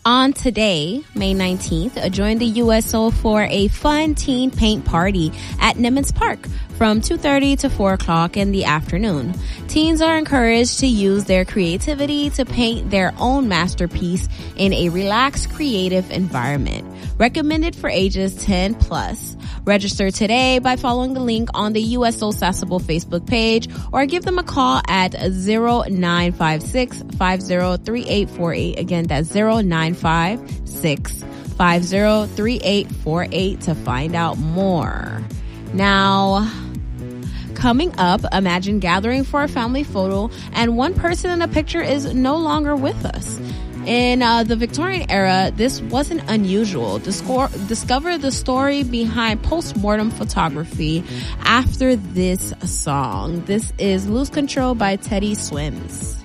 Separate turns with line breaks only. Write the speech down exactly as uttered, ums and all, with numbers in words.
On today, May nineteenth, join the U S O for a fun teen paint party at Nimitz Park from two thirty to four o'clock in the afternoon. Teens are encouraged to use their creativity to paint their own masterpiece in a relaxed, creative environment. Recommended for ages ten plus. Register today by following the link on the U S O Sassable Facebook page or give them a call at zero nine five six, five zero three eight four eight. Again, that's zero nine five six, five zero three eight four eight to find out more. Now, coming up, imagine gathering for a family photo and one person in the picture is no longer with us. In uh, the Victorian era, this wasn't unusual. Discover, discover the story behind postmortem photography after this song. This is Lose Control by Teddy Swims.